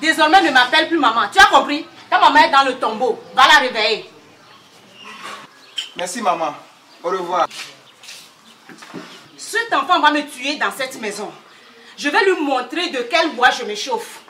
Désormais, ne m'appelle plus maman. Tu as compris? Ta maman est dans le tombeau. Va la réveiller. Merci maman. Au revoir. Cet enfant va me tuer dans cette maison. Je vais lui montrer de quel bois je me chauffe.